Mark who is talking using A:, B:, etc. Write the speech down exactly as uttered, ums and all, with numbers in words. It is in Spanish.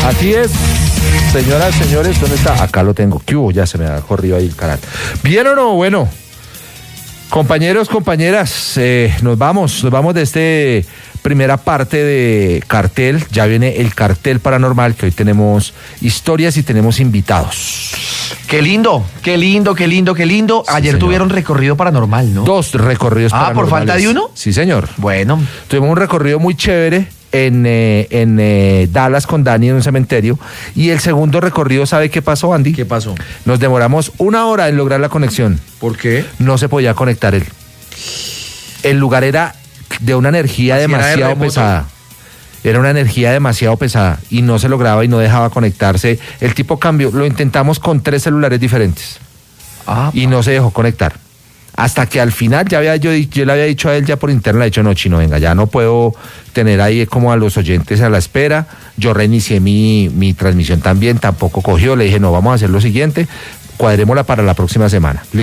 A: Así es. Señoras, señores, ¿dónde está? Acá lo tengo. ¿Qué hubo? Ya se me ha corrido ahí el canal. ¿Bien o no? Bueno. Compañeros, compañeras, eh, nos vamos, nos vamos de este primera parte de cartel. Ya viene el cartel paranormal, que hoy tenemos historias y tenemos invitados.
B: Qué lindo, qué lindo, qué lindo, qué lindo.
A: Sí,
B: Ayer
A: señor.
B: tuvieron recorrido paranormal, ¿no?
A: Dos recorridos
B: Ah,
A: paranormales.
B: ¿por falta de uno?
A: Sí, señor.
B: Bueno,
A: Tuvimos un recorrido muy chévere en, eh, en eh, Dallas con Dani en un cementerio. Y el segundo recorrido, ¿sabe qué pasó, Andy?
B: ¿qué pasó?
A: Nos demoramos una hora en lograr la conexión.
B: ¿Por qué?
A: No se podía conectar él. El lugar era de una energía
B: Así era de
A: demasiado
B: remoto.
A: pesada. Era una energía demasiado pesada y no se lograba y no dejaba conectarse. El tipo cambió, lo intentamos con tres celulares diferentes
B: Ah,
A: y no se dejó conectar. Hasta que al final ya había yo, yo le había dicho a él ya por internet, le he dicho, no, Chino, venga, ya no puedo tener ahí como a los oyentes a la espera. Yo reinicié mi, mi transmisión también, tampoco cogió. Le dije, no, vamos a hacer lo siguiente, cuadrémosla para la próxima semana.